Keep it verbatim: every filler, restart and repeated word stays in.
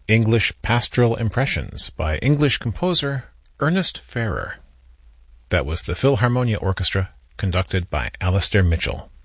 English Pastoral Impressions by English composer Ernest Ferrer. That was the Philharmonia Orchestra, conducted by Alastair Mitchell.